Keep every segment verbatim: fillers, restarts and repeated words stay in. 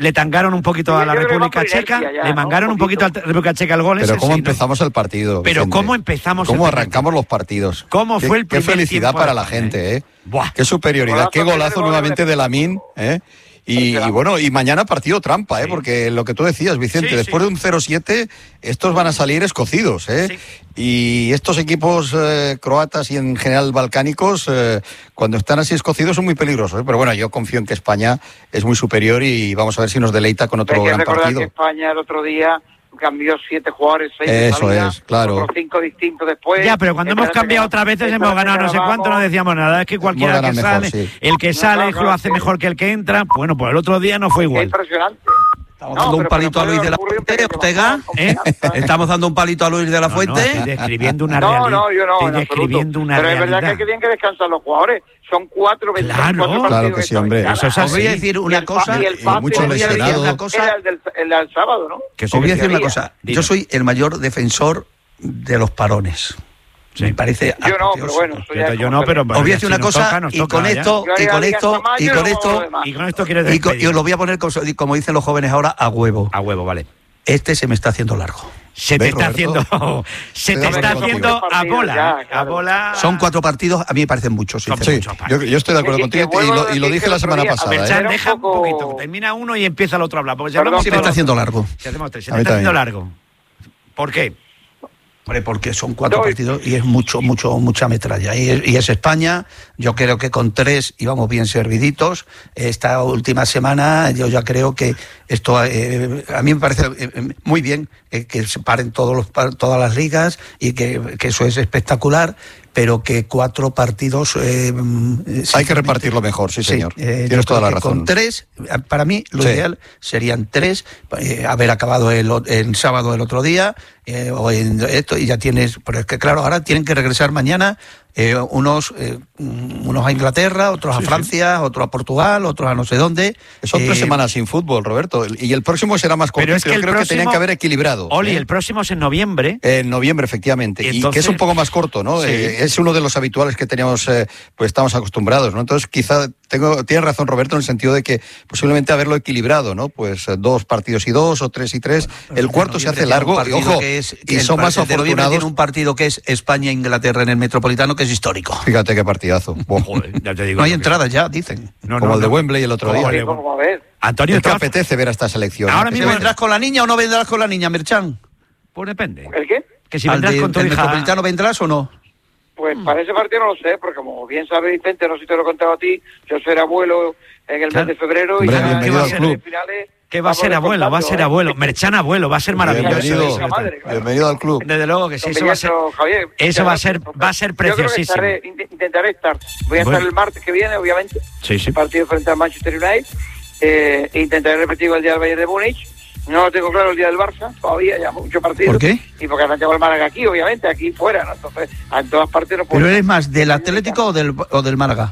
le tangaron un poquito Sí, a la yo creo que República va por Checa, inercia ya, le ¿no? mangaron un poquito a la República Checa el gol. Pero ese, cómo sí, empezamos ¿no? el partido. Pero Vicente. cómo empezamos Cómo el primer arrancamos los partidos. ¿Cómo Qué- fue el Qué primer felicidad tiempo para de la España, gente, ¿eh? Buah. Qué superioridad, Golazo qué de golazo gol nuevamente de- de Lamine, ¿eh? Y, y bueno, y mañana partido trampa, ¿eh? Sí. Porque lo que tú decías, Vicente, Sí, después sí. de un cero siete, estos van a salir escocidos, ¿eh? Sí. Y estos equipos eh, croatas y en general balcánicos, eh, cuando están así escocidos son muy peligrosos, ¿eh? Pero bueno, yo confío en que España es muy superior y vamos a ver si nos deleita con otro Hay que gran recordar partido. que España el otro día cambió siete jugadores, seis Eso de salida, es, claro. otros cinco distintos después. Ya, pero cuando hemos Espérate cambiado que- otras veces hemos espérate ganado que no sé vamos. cuánto, no decíamos nada. Es que cualquiera Hemos que ganado sale, mejor, sí. el que No, sale no, lo no, hace sí. mejor que el que entra. Bueno, pues el otro día no fue Es igual. impresionante. Estamos No, dando un pero- palito a pero Luis de la ocurrió un Fuente, pequeño Ortega. bajón, ¿eh? confianza. Estamos dando un palito a Luis de la No, no, Fuente. estoy describiendo una No, realidad. no, yo no, Estoy en absoluto. describiendo una Pero es realidad. verdad que tienen que descansar los jugadores. Son cuatro, Claro, veinticuatro partidos claro que sí, hombre. esta Eso es ventana. Os voy a así. decir Y una el cosa. pa- y el y pase mucho os voy a decir lesionado. una cosa. Era el del, el del sábado, ¿no? Que Os voy a decir una Dime. cosa. Dime. Yo soy el mayor defensor de los parones. Sí. Me parece Yo no, pero apoteósico. bueno. eso ya Yo, es yo como no, pero... Os voy a decir si una nos cosa toca, nos y toca, con ya. esto Yo y haría con la Liga esto hasta mayo y y con luego esto lo demás. Y con esto quieres y, co- despedir. y os lo voy a poner con- como dicen los jóvenes ahora a huevo. A huevo, vale. Este se me está haciendo largo. Se te ¿Ves, está Roberto? haciendo... Se Estoy te de está acuerdo haciendo contigo. a bola. Ya, A claro. bola... Son cuatro partidos, a mí me parecen muchos. Son Sí, sinceramente. yo, yo estoy de acuerdo Que- contigo que y lo, vuelvo a y lo decir dije que la el otro semana día- pasada, Merchan, ¿eh? Era un deja un poco- poquito. Termina uno y empieza el otro a hablar. Porque si Perdón, hablamos Se me está todos- haciendo largo. Si hacemos tres, se A te mí está haciendo también. largo. ¿Por qué? Hombre, porque son cuatro No, y- partidos y es mucho, mucho, mucha metralla. Y, es- y es España, yo creo que con tres íbamos bien serviditos. Esta última semana yo ya creo que esto, eh, a mí me parece eh, muy bien eh, que se paren todos los, pa- todas las ligas y que, que eso es espectacular, pero que cuatro partidos... eh, Hay que repartirlo mejor, sí, señor. eh, yo Tienes toda creo la que razón. Con tres, para mí lo Sí. ideal serían tres, eh, haber acabado el, o- en sábado el otro día, eh, o en esto, y ya tienes, pero es que claro, ahora tienen que regresar mañana eh, unos eh, unos a Inglaterra, otros a Francia, otros a Portugal, otros a no sé dónde. Son tres Eh, semanas sin fútbol, Roberto. Y el próximo será más corto. Pero es que yo el creo que próximo- tenían que haber equilibrado. Oli, ¿eh? el próximo es en noviembre. En noviembre, efectivamente. Y Y, entonces- que es un poco más corto, ¿no? Sí. Eh, es uno de los habituales que teníamos, eh, pues estamos acostumbrados, ¿no? Entonces, quizá tengo, tiene razón Roberto en el sentido de que posiblemente haberlo equilibrado, ¿no? Pues eh, dos partidos y dos o tres y tres. pero El de cuarto se noviembre hace tiene un largo y partido ojo, que es- y el son más par- de noviembre afortunados. tiene un partido que es España-Inglaterra en el Metropolitano, que es histórico. Fíjate qué partidazo. Buah. Joder, ya te digo. No hay yo que- entradas ya, dicen. No, Como no, el de no. Wembley el otro Como día. el de- Sí, vamos a ver. Antonio, Es que ¿estás- apetece ver a esta selección. Ahora ¿eh? mismo- ¿Vendrás con la niña o no vendrás con la niña, Merchan? Pues depende. ¿El qué? Que si ¿Al vendrás de- con tu del hija... Metropolitano vendrás o no? Pues para ese partido no lo sé, porque como bien sabe Vicente, no sé si te lo he contado a ti, yo soy abuelo en el Claro. mes de febrero Hombre, y ya bienvenido en al las club. finales Que va a vamos ser abuelo, va a ser descontando, abuelo. ¿eh? Merchan abuelo, va a ser maravilloso. Bienvenido, eso. madre, claro. bienvenido al club. Desde luego que sí, Don eso va a ser... Beniato, Javier, eso va a muchas ser- gracias. va a ser Yo creo que preciosísimo. estaré- int- intentaré estar. Voy a Bueno. estar el martes que viene, obviamente. Sí, sí. El partido frente al Manchester United. Eh, e intentaré repetir el día del Bayern de Múnich. No lo tengo claro el día del Barça, todavía ya mucho partido. ¿Por qué? Y porque han llevado el Málaga aquí, obviamente, aquí fuera, ¿no? Entonces, en todas partes no puedo. ¿Pero eres más del Atlético o del, o del Málaga?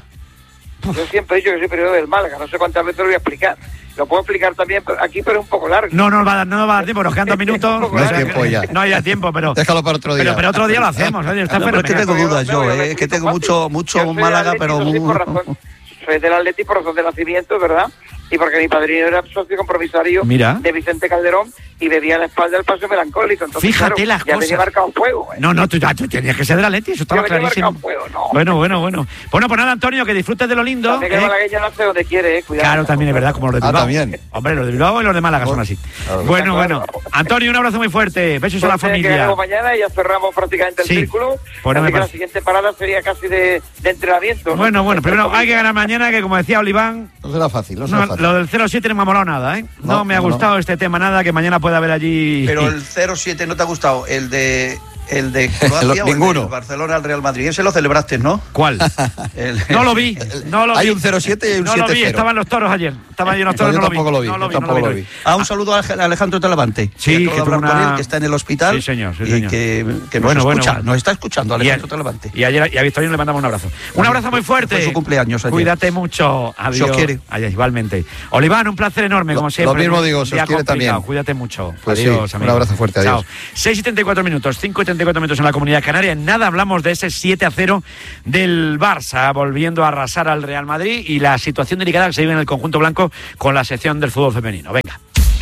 Yo siempre he dicho que soy periodista del Málaga, no sé cuántas veces lo voy a explicar. Lo puedo explicar también pero aquí, pero es un poco largo. No, no nos va a dar, no nos va a dar tiempo, nos quedan dos minutos. No hay O sea que- tiempo ya. No hay ya tiempo, pero... Déjalo para otro día. Pero, pero otro día lo hacemos, oye, está No, pero es que fenomenal. tengo dudas yo, No, eh, no, que tengo no, mucho, yo mucho soy del Málaga, Atlético, pero... sí, por razón. Soy del Atleti por razón de nacimiento, ¿verdad? Y porque mi padrino era socio compromisario Mira. de Vicente Calderón y bebía a la espalda el paso melancólico. Entonces, Fíjate claro, las ya cosas. tenía marcado fuego. ¿eh? No, no, tú, ya, tú tenías que ser de la Leti, eso estaba Yo venía clarísimo. marcado fuego, no. Bueno, bueno, bueno. Bueno, pues nada, Antonio, que disfrutes de lo lindo. También que ¿eh? el malagueño no hace donde quiere, eh, cuidado. Claro, también es verdad, como los de Ah, Bilbao. también. Hombre, los de Bilbao y los de Málaga son así. Claro. Bueno, Claro. bueno. Antonio, un abrazo muy fuerte. Besos a la Entonces, que familia. ganamos mañana y ya cerramos prácticamente el Sí. círculo. Pues no me así que la parece. siguiente parada sería casi de, de entrenamiento. ¿no? Bueno, bueno, primero hay que ganar mañana, que como decía Oliván, No será fácil, no será no, fácil. lo del cero siete no me ha molado nada, ¿eh? No, No, me ha no, gustado este tema nada, que mañana puede haber allí... Pero el cero siete no te ha gustado, el de el de Croacia o el Ninguno. de Barcelona al Real Madrid. Ese lo celebraste, ¿no? ¿Cuál? El- No lo vi, no lo Hay vi. un cero siete y hay un No lo vi, siete cero. estaban los toros ayer. Estaban allí los No, toros, yo no tampoco lo lo vi. vi, No lo yo vi, no tampoco lo lo vi. vi. Ah, un saludo a Alejandro Talavante. Sí, que que acabo de tuvo hablar con una- él, que está en el hospital. Sí, señor, sí, y señor. que, que nos Bueno, bueno, escucha, bueno. nos está escuchando, Y Alejandro a, Talavante. y ayer y a Victorino le mandamos un abrazo. Un abrazo muy fuerte. Fue su cumpleaños ayer. Cuídate mucho. Adiós. Se os quiere. Adiós, igualmente. Oliván, un placer enorme, Lo- como lo siempre. mismo Un digo, se os día quiere complicado. también. Cuídate mucho. Pues sí, adiós, un amigo. abrazo fuerte, adiós. Chao. seis y treinta y cuatro minutos, cinco y treinta y cuatro minutos en la Comunidad Canaria. En nada hablamos de ese siete a cero del Barça, volviendo a arrasar al Real Madrid y la situación delicada que se vive en el conjunto blanco con la sección del fútbol femenino. Venga.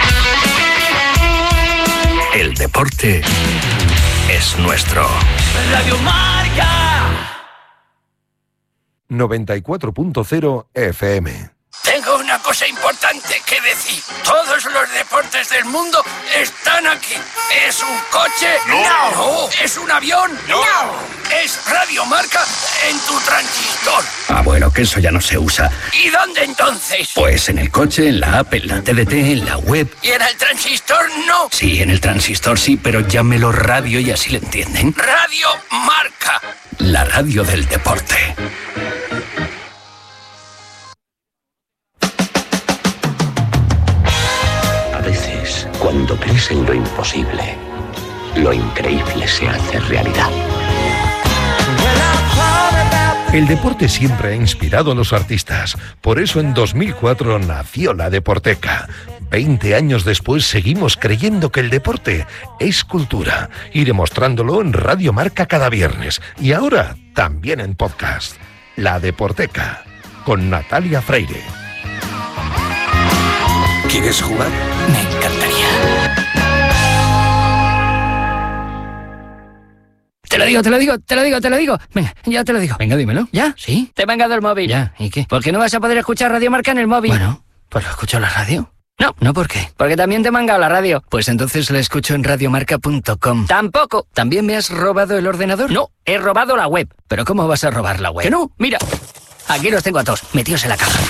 El deporte es nuestro. Radio Marca. noventa y cuatro punto cero F M. Tengo una cosa importante que decir. Todos los deportes del mundo están aquí. ¿Es un coche? No. No. ¿Es un avión? No. ¿Es Radio Marca en tu transistor? Ah, bueno, que eso ya no se usa. ¿Y dónde entonces? Pues en el coche, en la app, en la T D T, en la web. ¿Y en el transistor no? Sí, en el transistor sí, pero llámelo radio y así le entienden. Radio Marca, la radio del deporte. Cuando crees en lo imposible, lo increíble se hace realidad. El deporte siempre ha inspirado a los artistas. Por eso en dos mil cuatro nació la Deporteca. Veinte años después seguimos creyendo que el deporte es cultura y demostrándolo en Radio Marca cada viernes. Y ahora también en podcast. La Deporteca, con Natalia Freire. ¿Quieres jugar? Me encantaría. Te lo digo, te lo digo, te lo digo, te lo digo. Venga, ya te lo digo. Venga, dímelo. ¿Ya? ¿Sí? Te he mangado el móvil. Ya, ¿y qué? ¿Por qué no vas a poder escuchar Radio Marca en el móvil? Bueno, pues lo escucho en la radio. No, no, ¿por qué? Porque también te he mangado la radio. Pues entonces la escucho en radiomarca punto com. Tampoco. ¿También me has robado el ordenador? No, he robado la web. ¿Pero cómo vas a robar la web? Que no, mira. Aquí los tengo a todos, metidos en la caja.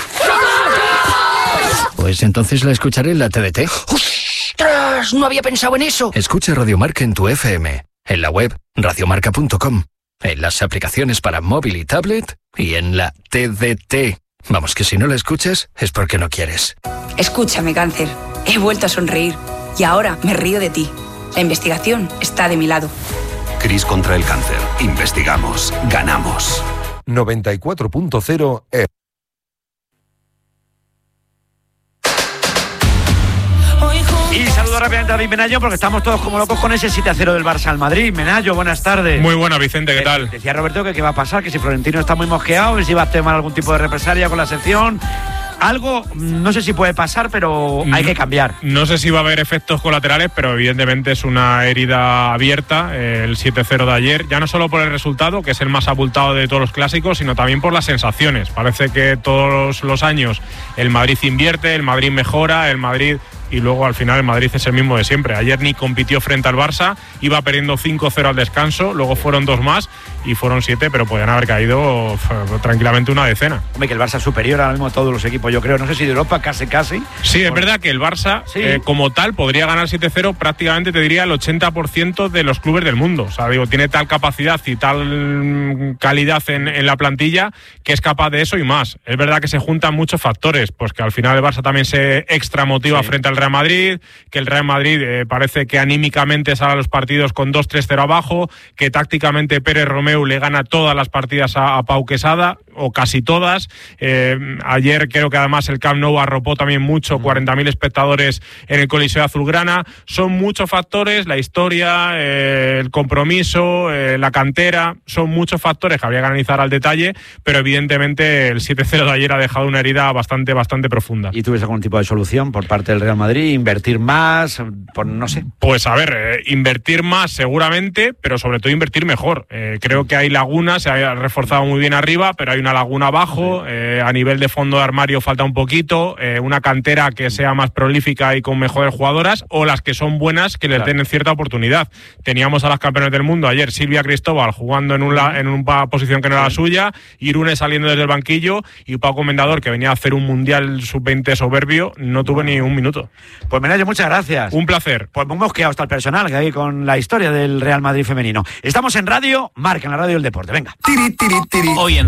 Pues entonces la escucharé en la T D T. ¡Ostras! No había pensado en eso. Escucha Radio Marca en tu F M, en la web radiomarca punto com, en las aplicaciones para móvil y tablet y en la T D T. Vamos, que si no la escuchas es porque no quieres. Escúchame, cáncer. He vuelto a sonreír y ahora me río de ti. La investigación está de mi lado. CRIS contra el cáncer. Investigamos. Ganamos. noventa y cuatro punto cero F M. Y saludo rápidamente a David Menayo porque estamos todos como locos con ese siete a cero del Barça al Madrid. Menayo, buenas tardes. Muy buena, Vicente, ¿qué eh, tal? Decía Roberto que qué va a pasar, que si Florentino está muy mosqueado, que si va a tomar algún tipo de represalia con la sección. Algo, no sé si puede pasar, pero hay que cambiar. No sé si va a haber efectos colaterales, pero evidentemente es una herida abierta, eh, el siete cero de ayer, ya no solo por el resultado, que es el más abultado de todos los clásicos, sino también por las sensaciones. Parece que todos los años el Madrid invierte, el Madrid mejora, el Madrid... y luego al final el Madrid es el mismo de siempre. Ayer ni compitió frente al Barça, iba perdiendo cinco cero al descanso, luego fueron dos más y fueron siete, pero podían haber caído uf, tranquilamente una decena. Hombre, que el Barça es superior ahora mismo a todos los equipos, yo creo. No sé si de Europa, casi, casi. Sí, es Por... verdad que el Barça, sí. eh, como tal, podría ganar siete cero prácticamente, te diría, el ochenta por ciento de los clubes del mundo. O sea, digo, tiene tal capacidad y tal calidad en, en la plantilla que es capaz de eso y más. Es verdad que se juntan muchos factores, pues que al final el Barça también se extramotiva sí. frente al Real Madrid, que el Real Madrid eh, parece que anímicamente sale a los partidos con dos tres cero abajo, que tácticamente Pérez Romeu le gana todas las partidas a, a Pau Quesada, o casi todas. Eh, ayer creo que además el Camp Nou arropó también mucho, cuarenta mil espectadores en el Coliseo Azulgrana. Son muchos factores, la historia, eh, el compromiso, eh, la cantera, son muchos factores que habría que analizar al detalle, pero evidentemente el siete cero de ayer ha dejado una herida bastante, bastante profunda. ¿Y tú ves algún tipo de solución por parte del Real Madrid? ¿Invertir más? Por, no sé. Pues a ver, eh, invertir más seguramente, pero sobre todo invertir mejor. Eh, creo que hay lagunas, se ha reforzado muy bien arriba, pero hay una laguna abajo, eh, a nivel de fondo de armario falta un poquito, eh, una cantera que sea más prolífica y con mejores jugadoras, o las que son buenas que les claro. den cierta oportunidad. Teníamos a las campeonas del mundo ayer, Silvia Cristóbal jugando en una, en una posición que no era la suya, Irune saliendo desde el banquillo y Paco Mendador, que venía a hacer un mundial sub veinte soberbio, no tuvo ni un minuto. Pues Menayo, muchas gracias. Un placer. Pues muy mosqueado hasta el personal que hay con la historia del Real Madrid femenino. Estamos en Radio Marca, en la radio del deporte. Venga. Hoy en Radio Marca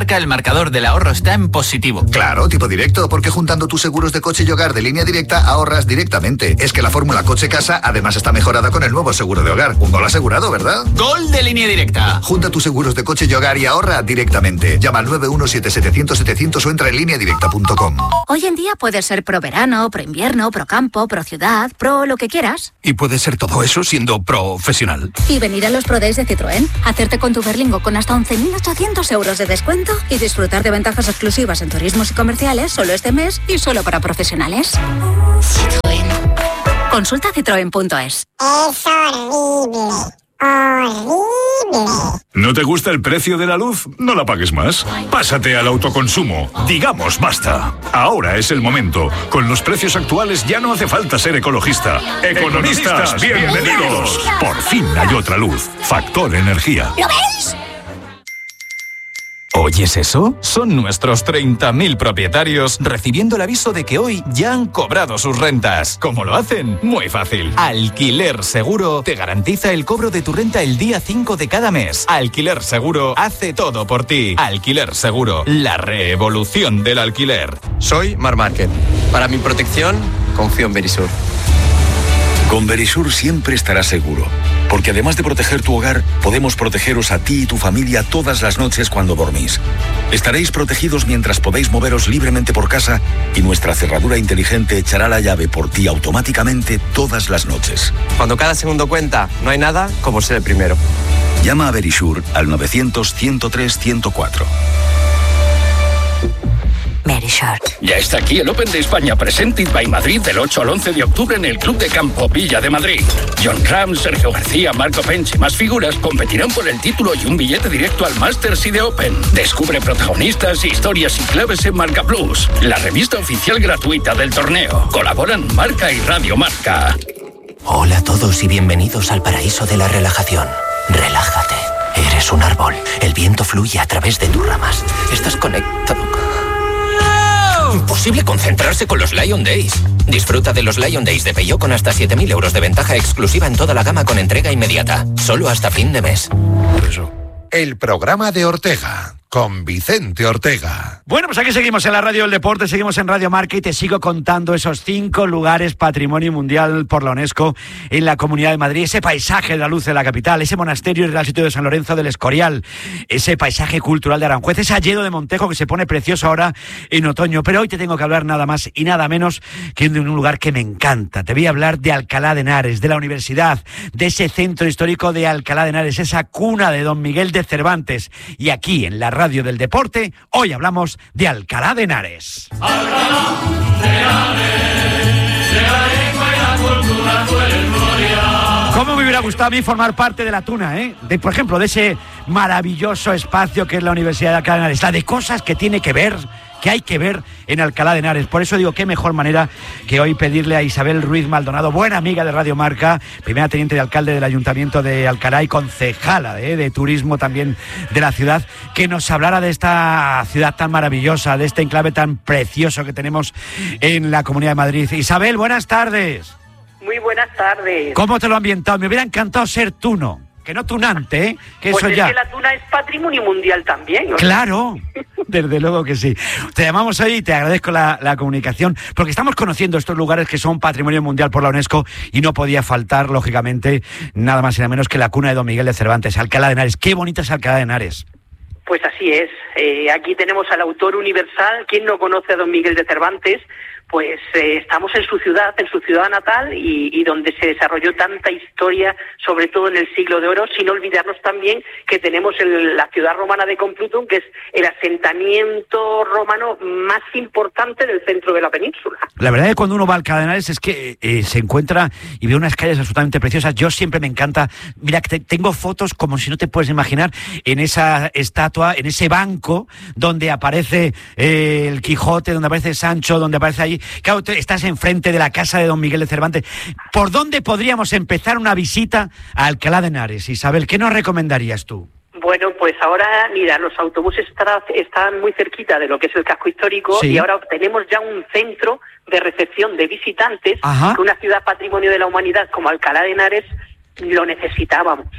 Marca el marcador del ahorro está en positivo. Claro, tipo directo, porque juntando tus seguros de coche y hogar de Línea Directa ahorras directamente. Es que la fórmula coche-casa además está mejorada con el nuevo seguro de hogar. Un gol asegurado, ¿verdad? ¡Gol de Línea Directa! Junta tus seguros de coche y hogar y ahorra directamente. Llama al nueve uno siete siete cero cero setecientos o entra en línea directa punto com. Hoy en día puedes ser pro verano, pro invierno, pro campo, pro ciudad, pro lo que quieras. Y puedes ser todo eso siendo profesional. Y venir a los Pro Days de Citroën, hacerte con tu Berlingo con hasta once mil ochocientos euros de descuento y disfrutar de ventajas exclusivas en turismos y comerciales solo este mes y solo para profesionales. Citroën. Consulta citroen punto es. Es horrible. Horrible. ¿No te gusta el precio de la luz? No la pagues más. Pásate al autoconsumo. Digamos basta. Ahora es el momento. Con los precios actuales ya no hace falta ser ecologista. Economistas, bienvenidos. Por fin hay otra luz. Factor Energía. ¿Lo veis? ¿Oyes eso? Son nuestros treinta mil propietarios recibiendo el aviso de que hoy ya han cobrado sus rentas. ¿Cómo lo hacen? Muy fácil. Alquiler Seguro te garantiza el cobro de tu renta el día cinco de cada mes. Alquiler Seguro hace todo por ti. Alquiler Seguro, la revolución del alquiler. Soy Mar Márquez. Para mi protección, confío en Verisur. Con Verisur siempre estarás seguro, porque además de proteger tu hogar, podemos protegeros a ti y tu familia todas las noches cuando dormís. Estaréis protegidos mientras podéis moveros libremente por casa y nuestra cerradura inteligente echará la llave por ti automáticamente todas las noches. Cuando cada segundo cuenta, no hay nada como ser el primero. Llama a Verisur al novecientos, ciento tres, ciento cuatro. Verisur. Ya está aquí el Open de España Presented by Madrid del ocho al once de octubre en el Club de Campo Villa de Madrid. John Ram, Sergio García, Marco Pench y más figuras competirán por el título y un billete directo al Masters y de Open. Descubre protagonistas, historias y claves en Marca Plus, la revista oficial gratuita del torneo. Colaboran Marca y Radio Marca. Hola a todos y bienvenidos al paraíso de la relajación. Relájate. Eres un árbol. El viento fluye a través de tus ramas. Estás conectado. Imposible concentrarse con los Lion Days. Disfruta de los Lion Days de Peugeot con hasta siete mil euros de ventaja exclusiva en toda la gama con entrega inmediata. Solo hasta fin de mes. El programa de Ortega, con Vicente Ortega. Bueno, pues aquí seguimos en la Radio del Deporte, seguimos en Radio Marca y te sigo contando esos cinco lugares Patrimonio Mundial por la UNESCO en la Comunidad de Madrid, ese paisaje de la luz de la capital, ese monasterio y el sitio de San Lorenzo del Escorial, ese paisaje cultural de Aranjuez, ese hayedo de Montejo que se pone precioso ahora en otoño. Pero hoy te tengo que hablar nada más y nada menos que de un lugar que me encanta. Te voy a hablar de Alcalá de Henares, de la universidad, de ese centro histórico de Alcalá de Henares, esa cuna de Don Miguel de Cervantes. Y aquí en la Radio del Deporte, hoy hablamos de Alcalá de Henares. Alcalá de Henares, de la lengua y la cultura tú eres gloria. ¿Cómo me hubiera gustado a mí formar parte de la Tuna, eh? De, por ejemplo, de ese maravilloso espacio que es la Universidad de Alcalá de Henares, la de cosas que tiene que ver, que hay que ver en Alcalá de Henares. Por eso digo, qué mejor manera que hoy pedirle a Isabel Ruiz Maldonado, buena amiga de Radio Marca, primera teniente de alcalde del Ayuntamiento de Alcalá y concejala eh, de turismo también de la ciudad, que nos hablara de esta ciudad tan maravillosa, de este enclave tan precioso que tenemos en la Comunidad de Madrid. Isabel, buenas tardes. Muy buenas tardes. ¿Cómo te lo ha ambientado? Me hubiera encantado ser tuno. Que no tunante, ¿eh? Que pues eso es ya. que la tuna es patrimonio mundial también, ¿no? Claro, desde luego que sí. Te llamamos hoy y te agradezco la, la comunicación, porque estamos conociendo estos lugares que son patrimonio mundial por la UNESCO y no podía faltar, lógicamente, nada más y nada menos que la cuna de Don Miguel de Cervantes, Alcalá de Henares. Qué bonita es Alcalá de Henares. Pues así es. Eh, aquí tenemos al autor universal. ¿Quién no conoce a Don Miguel de Cervantes? Pues eh, estamos en su ciudad, en su ciudad natal y, y donde se desarrolló tanta historia, sobre todo en el siglo de oro, sin olvidarnos también que tenemos el, la ciudad romana de Complutum, que es el asentamiento romano más importante del centro de la península. La verdad es que cuando uno va a Alcalá de Henares es que eh, se encuentra y ve unas calles absolutamente preciosas. Yo siempre me encanta, mira, que te, tengo fotos como si no te puedes imaginar, en esa estatua, en ese banco donde aparece eh, el Quijote, donde aparece Sancho, donde aparece ahí. Claro, estás enfrente de la casa de Don Miguel de Cervantes. ¿Por dónde podríamos empezar una visita a Alcalá de Henares? Isabel, ¿qué nos recomendarías tú? Bueno, pues ahora, mira, los autobuses estará, están muy cerquita de lo que es el casco histórico, sí. Y ahora tenemos ya un centro de recepción de visitantes. Ajá. Que una ciudad patrimonio de la humanidad como Alcalá de Henares lo necesitábamos.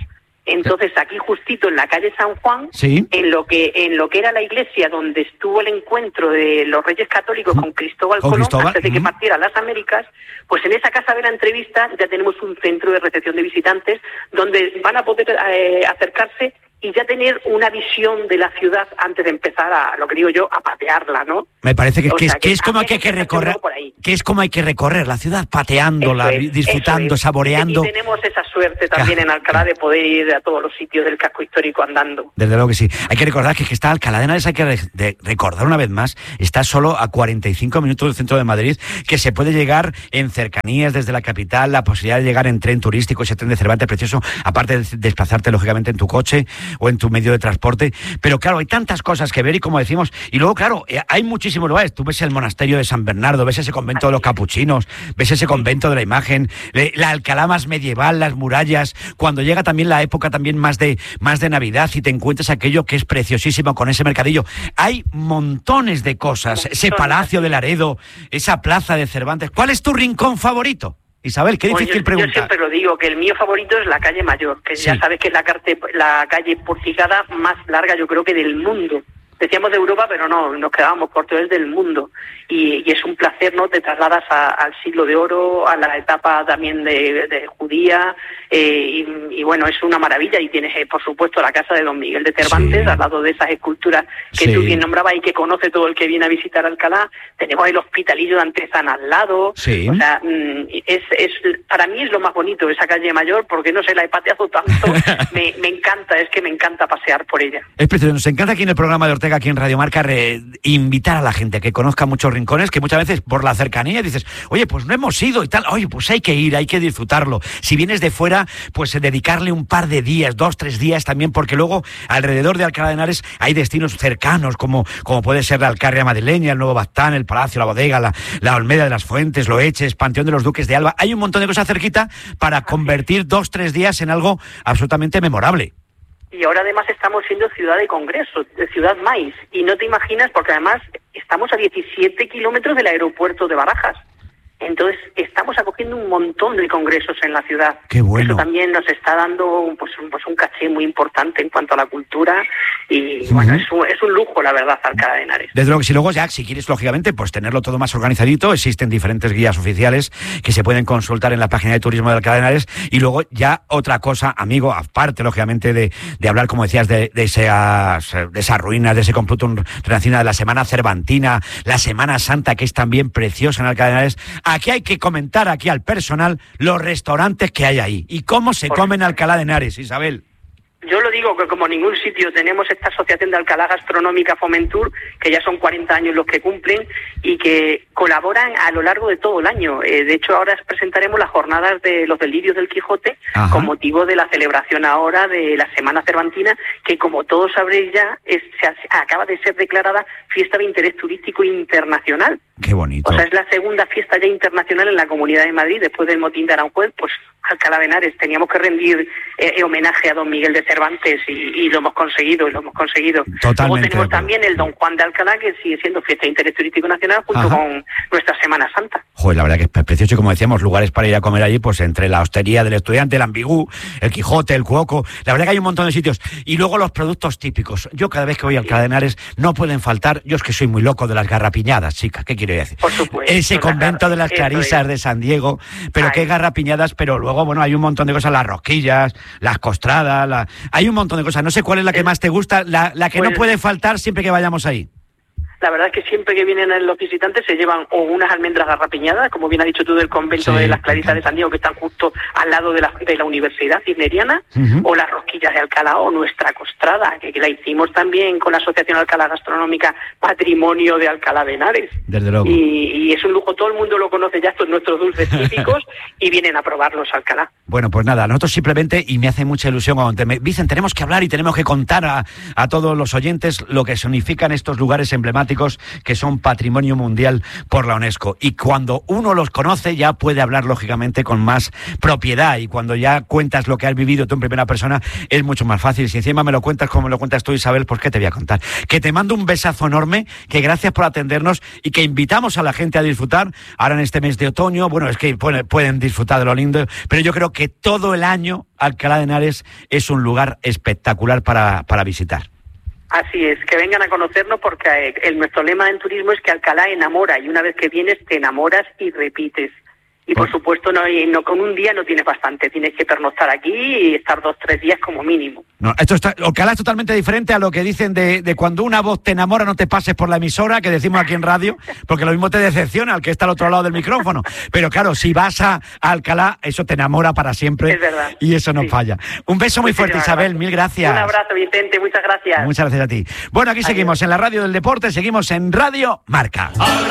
Entonces aquí justito en la calle San Juan, ¿sí? en lo que en lo que era la iglesia donde estuvo el encuentro de los Reyes Católicos con Cristóbal Con Colón Cristóbal, antes de que mm. partiera a las Américas, pues en esa casa de la entrevista ya tenemos un centro de recepción de visitantes donde van a poder eh, acercarse y ya tener una visión de la ciudad antes de empezar a, lo que digo yo, a patearla, ¿no? Me parece que, O que, sea, es, que que es como que hay que recorrer, que es como hay que recorrer la ciudad pateándola, Eso es, disfrutando, eso es. saboreando. Y tenemos esa suerte también en Alcalá de poder ir a todos los sitios del casco histórico andando. Desde luego que sí. Hay que recordar que, que está Alcalá de Henares, hay que re- de recordar una vez más, está solo a cuarenta y cinco minutos del centro de Madrid, que se puede llegar en cercanías desde la capital, la posibilidad de llegar en tren turístico, ese tren de Cervantes precioso, aparte de desplazarte lógicamente en tu coche o en tu medio de transporte. Pero claro, hay tantas cosas que ver y como decimos, y luego claro, eh, hay muchísimos lugares. Tú ves el monasterio de San Bernardo, ves ese convento de los capuchinos, ves ese convento de la imagen, eh, la Alcalá más medieval, las murallas, cuando llega también la época también más de, más de Navidad y te encuentras aquello que es preciosísimo con ese mercadillo. Hay montones de cosas, ese Palacio de Laredo, esa plaza de Cervantes. ¿Cuál es tu rincón favorito? Isabel, qué Bueno, difícil yo, pregunta. yo siempre lo digo, que el mío favorito es la calle Mayor, que Sí. ya sabes que es la, carte, la calle porticada más larga, yo creo que del mundo. Decíamos de Europa, pero no, nos quedábamos cortos, es del mundo. Y, y es un placer, ¿no? Te trasladas a, al siglo de oro, a la etapa también de, de judía, eh, y, y bueno, es una maravilla. Y tienes, eh, por supuesto, la casa de Don Miguel de Cervantes, Sí. al lado de esas esculturas que Sí. tú bien nombrabas y que conoce todo el que viene a visitar Alcalá. Tenemos el Hospitalillo de Antezana al lado. Sí. O sea, mm, es, es, para mí es lo más bonito, esa calle Mayor, porque no sé, la he pateado tanto, me, me encanta, es que me encanta pasear por ella. Es precioso. Nos encanta aquí en el programa de Ortega, aquí en Radio Marca, re- invitar a la gente que conozca muchos rincones, que muchas veces por la cercanía dices, oye, pues no hemos ido y tal, oye, pues hay que ir, hay que disfrutarlo. Si vienes de fuera, pues eh, dedicarle un par de días, dos, tres días también, porque luego alrededor de Alcalá de Henares hay destinos cercanos, como, como puede ser la Alcarria madrileña, el Nuevo Baztán, el Palacio, la Bodega, la, la Olmeda de las Fuentes, Loeches, Panteón de los Duques de Alba. Hay un montón de cosas cerquita para convertir dos, tres días en algo absolutamente memorable. Y ahora además estamos siendo ciudad de congreso, de ciudad maíz. Y no te imaginas, porque además estamos a diecisiete kilómetros del aeropuerto de Barajas. Entonces estamos acogiendo un montón de congresos en la ciudad. Qué bueno. Eso también nos está dando pues, un- pues un caché muy importante en cuanto a la cultura. Y bueno, es un, es un lujo, la verdad, Alcalá de Henares. Desde luego que si luego ya, si quieres, lógicamente, pues tenerlo todo más organizadito, existen diferentes guías oficiales que se pueden consultar en la página de turismo de Alcalá de Henares. Y luego ya otra cosa, amigo, aparte, lógicamente, de, de hablar, como decías, de, de, esas, de esas ruinas, de ese complutum renacina, de la Semana Cervantina, la Semana Santa, que es también preciosa en Alcalá de Henares. Aquí hay que comentar aquí al personal los restaurantes que hay ahí y cómo se come en Alcalá de Henares, Isabel. Yo lo digo que como ningún sitio tenemos esta asociación de Alcalá Gastronómica Fomentur, que ya son cuarenta años los que cumplen y que colaboran a lo largo de todo el año. Eh, de hecho, ahora presentaremos las jornadas de los delirios del Quijote. Ajá. Con motivo de la celebración ahora de la Semana Cervantina, que como todos sabréis ya, es, se ha, acaba de ser declarada fiesta de interés turístico internacional. Qué bonito. O sea, es la segunda fiesta ya internacional en la Comunidad de Madrid, después del motín de Aranjuez, pues Alcalá de Henares. Teníamos que rendir eh, homenaje a Don Miguel de Cervantes y, y lo hemos conseguido, y lo hemos conseguido. Totalmente. Luego tenemos también el Don Juan de Alcalá, que sigue siendo fiesta de interés turístico nacional junto Ajá. con nuestra Semana Santa. Joder, la verdad que es precioso y como decíamos, lugares para ir a comer allí, pues entre la hostería del estudiante, el ambigú, el Quijote, el Cuoco, la verdad que hay un montón de sitios. Y luego los productos típicos. Yo cada vez que voy a Alcalá de Henares no pueden faltar, yo es que soy muy loco de las garrapiñadas, chica, ¿qué quiero decir? Por supuesto. Ese convento de las Clarisas es. de San Diego, pero Ay. qué garrapiñadas, pero luego, bueno, hay un montón de cosas, las rosquillas, las costradas, la... hay un montón de cosas. No sé cuál es la que más te gusta, la, la que Pues- no puede faltar siempre que vayamos ahí. La verdad es que siempre que vienen los visitantes se llevan o unas almendras garrapiñadas, como bien has dicho tú, del convento Sí, de las Clarisas de San Diego, que están justo al lado de la, de la Universidad Cisneriana, Ujú. o las rosquillas de Alcalá, o nuestra costrada, que, que la hicimos también con la Asociación Alcalá Gastronómica Patrimonio de Alcalá de Henares. Desde luego. Y, y es un lujo, todo el mundo lo conoce ya, estos nuestros dulces típicos, y vienen a probarlos a Alcalá. Bueno, pues nada, nosotros simplemente, y me hace mucha ilusión cuando te me dicen, tenemos que hablar y tenemos que contar a, a todos los oyentes lo que significan estos lugares emblemáticos que son patrimonio mundial por la UNESCO. Y cuando uno los conoce ya puede hablar, lógicamente, con más propiedad. Y cuando ya cuentas lo que has vivido tú en primera persona, es mucho más fácil. Si encima me lo cuentas como me lo cuentas tú, Isabel, pues ¿qué te voy a contar? Que te mando un besazo enorme, que gracias por atendernos y que invitamos a la gente a disfrutar ahora en este mes de otoño. Bueno, es que pueden, pueden disfrutar disfrutar de lo lindo, pero yo creo que todo el año Alcalá de Henares es un lugar espectacular para, para visitar. Así es, que vengan a conocernos porque el, nuestro lema en turismo es que Alcalá enamora y una vez que vienes te enamoras y repites. Y por supuesto, no, no con un día no tienes bastante, tienes que pernoctar aquí y estar dos, tres días como mínimo. No, esto está, Alcalá es totalmente diferente a lo que dicen de, de cuando una voz te enamora, no te pases por la emisora, que decimos aquí en radio, porque lo mismo te decepciona al que está al otro lado del micrófono. Pero claro, si vas a, a Alcalá, eso te enamora para siempre. Es verdad. Y eso no sí. falla. Un beso muy fuerte, Isabel, mil gracias. Un abrazo, Vicente, muchas gracias. Muchas gracias a ti. Bueno, aquí Adiós. Seguimos en la radio del deporte, seguimos en Radio Marca.